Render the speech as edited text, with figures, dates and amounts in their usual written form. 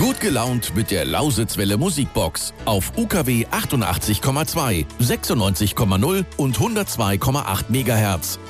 Gut gelaunt mit der Lausitzwelle Musikbox auf UKW 88,2, 96,0 und 102,8 MHz.